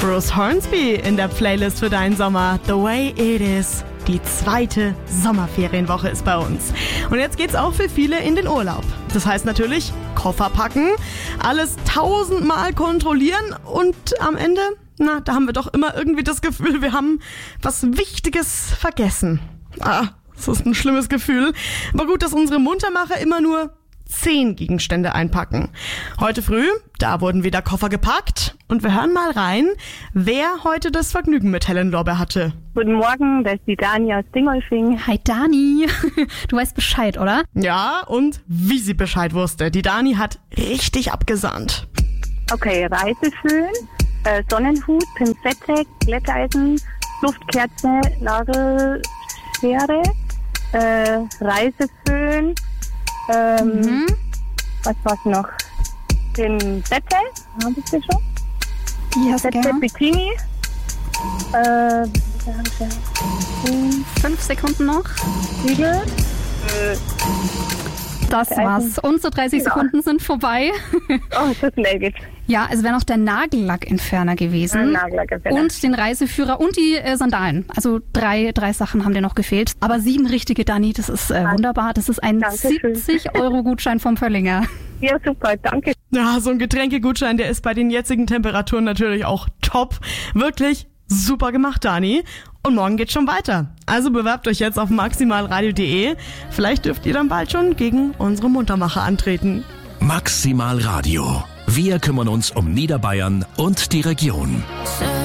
Bruce Hornsby in der Playlist für deinen Sommer. The Way It Is. Die 2. Sommerferienwoche ist bei uns. Und jetzt geht's auch für viele in den Urlaub. Das heißt natürlich Koffer packen, alles 1000-mal kontrollieren und am Ende, da haben wir doch immer irgendwie das Gefühl, wir haben was Wichtiges vergessen. Das ist ein schlimmes Gefühl. Aber gut, dass unsere Muntermacher immer nur 10 Gegenstände einpacken. Heute früh, da wurden wieder Koffer gepackt und wir hören mal rein, wer heute das Vergnügen mit Helen Lorber hatte. Guten Morgen, das ist die Dani aus Dingolfing. Hi Dani, du weißt Bescheid, oder? Ja, und wie sie Bescheid wusste. Die Dani hat richtig abgesahnt. Okay, Reiseföhn, Sonnenhut, Pinzette, Glätteisen, Duftkerze, Nagelschere, Reiseföhn, was war's noch? Den Sette, habe ich das schon? Ja, Sette, Bikini. 5 Sekunden noch. Siegel. Das war's. Unsere 30 Sekunden sind vorbei. Oh, das schnell geht. Ja, es wäre noch der Nagellackentferner gewesen. Nagellackentferner. Und den Reiseführer und die Sandalen. Also drei Sachen haben dir noch gefehlt. Aber 7 richtige, Dani, das ist wunderbar. Das ist ein 70-Euro-Gutschein vom Völlinger. Ja, super, danke. Ja, so ein Getränkegutschein, der ist bei den jetzigen Temperaturen natürlich auch top. Wirklich super gemacht, Dani. Und morgen geht's schon weiter. Also bewerbt euch jetzt auf maximalradio.de. Vielleicht dürft ihr dann bald schon gegen unsere Muntermacher antreten. Maximal Radio. Wir kümmern uns um Niederbayern und die Region.